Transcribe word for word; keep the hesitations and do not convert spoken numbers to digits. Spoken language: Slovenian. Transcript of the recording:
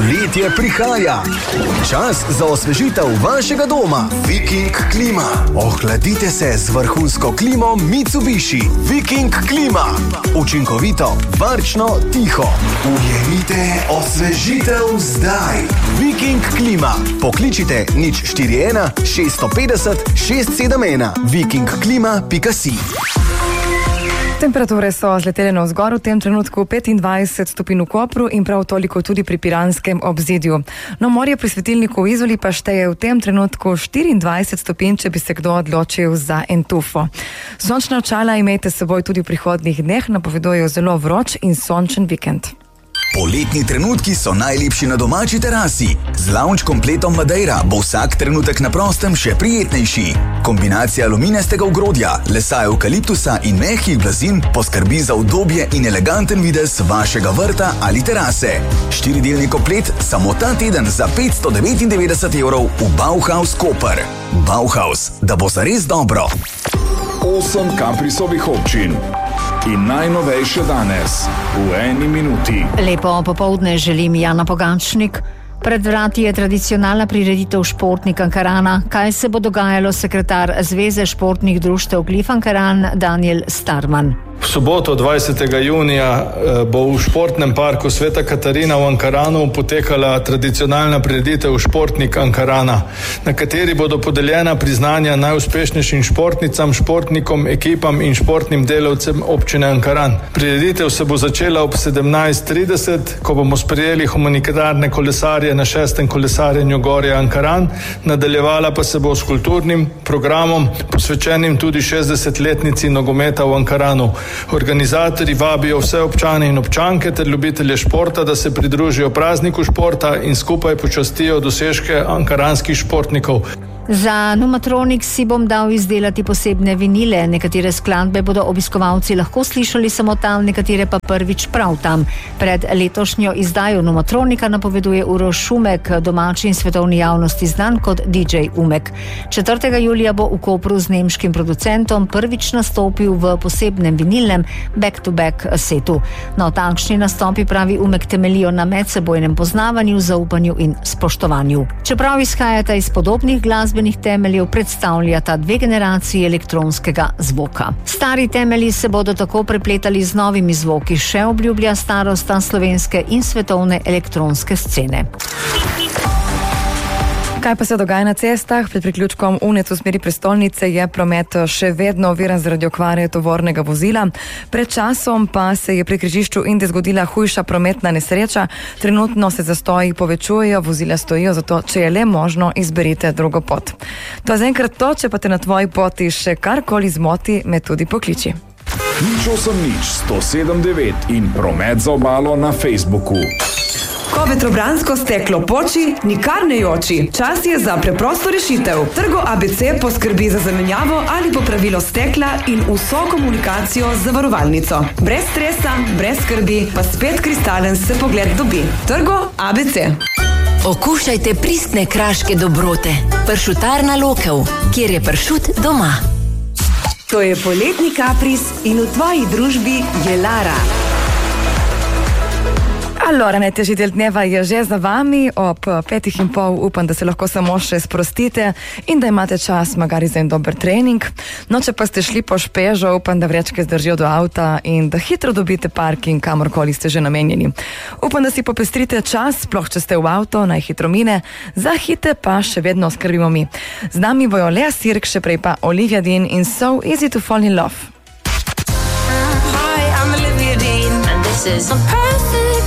Poletje prihaja. Čas za osvežitev vašega doma. Viking Klima. Ohladite se z vrhunsko klimo Mitsubishi. Viking Klima. Učinkovito, varčno, tiho. Ujemite osvežitev zdaj. Viking Klima. Pokličite nič štiri ena šest pet nula šest sedem ena. viking klima pika si. Temperature so zletele navzgor, v tem trenutku petindvajset stopinj v Kopru in prav toliko tudi pri Piranskem obzidju. No, morje pri svetilniku v Izoli pa šteje v tem trenutku štiriindvajset stopinj, če bi se kdo odločil za entufo. Sončna očala imejte s seboj tudi v prihodnjih dneh, napovedujejo zelo vroč in sončen vikend. Poletni trenutki so najlepši na domači terasi. Z lounge kompletom Madeira bo vsak trenutek na prostem še prijetnejši. Kombinacija aluminijastega ogrodja, lesa evkaliptusa in mehkih blazin poskrbi za udobje in eleganten videz vašega vrta ali terase. Štiridelni komplet samo ta teden za petsto devetindevetdeset evrov v Bauhaus Koper. Bauhaus, da bo zares dobro. Osem Kaprisovih občin. In najnovejše danes, v eni minuti. Lepo popoldne želim Jana Pogačnik. Pred vrati je tradicionalna prireditev Športnik Ankarana. Kaj se bo dogajalo, sekretar Zveze športnih društev Glif Ankaran Daniel Starman. V soboto dvajsetega junija bo v športnem parku Sveta Katarina v Ankaranu potekala tradicionalna prireditev Športnik Ankarana, na kateri bodo podeljena priznanja najuspešnejšim športnicam, športnikom, ekipam in športnim delavcem občine Ankaran. Prireditev se bo začela ob sedemnajst trideset, ko bomo sprejeli humanitarne kolesarje na šestem kolesarjenju Gorje Ankaran, nadaljevala pa se bo s kulturnim programom, posvečenim tudi šestdesetletnici nogometa v Ankaranu. Organizatorji vabijo vse občane in občanke ter ljubitelje športa, da se pridružijo prazniku športa in skupaj počastijo dosežke ankaranskih športnikov. Za Numatronik si bom dal izdelati posebne vinile. Nekatere skladbe bodo obiskovalci lahko slišali samo tam, nekatere pa prvič prav tam. Pred letošnjo izdajo Numatronika napoveduje Uroš Šumek, domači in svetovni javnosti znan kot D J Umek. četrtega julija bo v Kopru z nemškim producentom prvič nastopil v posebnem vinilnem back-to-back setu. No, takšni nastopi, pravi Umek, temelijo na medsebojnem poznavanju, zaupanju in spoštovanju. Čeprav izhajata iz podobnih glasbenih temeljev, predstavljata dve generaciji elektronskega zvoka. Stari temelji se bodo tako prepletali z novimi zvoki, še obljublja starosta slovenske in svetovne elektronske scene. Kaj pa se dogaja na cestah? Pred priključkom Unec v smeri prestolnice je promet še vedno oviran zaradi okvare tovornega vozila. Pred časom pa se je pri križišču Inde zgodila hujša prometna nesreča. Trenutno se zastoji povečujejo, vozila stojijo, zato če je le možno, izberite drugo pot. To je zaenkrat to, če pa te na tvoji poti še karkoli zmoti, me tudi pokliči. Nič osem nič sto sedem devet in promet za obalo na Facebooku. Ko vetrobransko steklo poči, nikar ne joči. Čas je za preprosto rešitev. Trgo A B C poskrbi za zamenjavo ali popravilo stekla in vso komunikacijo z zavarovalnico. Brez stresa, brez skrbi, pa spet kristalen se pogled dobi. Trgo A B C. Okušajte pristne kraške dobrote. Pršutarna Lokev, kjer je pršut doma. To je poletni kapris in v tvoji družbi je Lara. Allora, najtežji del dneva je že za vami, ob petih in pol upam, da se lahko samo še sprostite in da imate čas magari za en dober trening. No, če pa ste šli po špežo, upam, da vrečke zdržijo do avta in da hitro dobite parking, kamorkoli ste že namenjeni. Upam, da si popestrite čas, sploh če ste v avto, naj hitro mine, za hite pa še vedno skrbimo mi. Z nami bojo Lea Sirk, še prej pa Olivia Dean in So Easy to Fall in Love. Hi, I'm Olivia Dean and this is a perfect